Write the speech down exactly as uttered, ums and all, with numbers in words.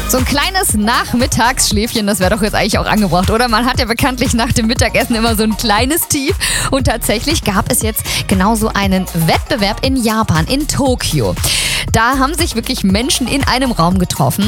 So ein kleines Nachmittagsschläfchen, das wäre doch jetzt eigentlich auch angebracht, oder? Man hat ja bekanntlich nach dem Mittagessen immer so ein kleines Tief. Und tatsächlich gab es jetzt genauso einen Wettbewerb in Japan, in Tokio. Da haben sich wirklich Menschen in einem Raum getroffen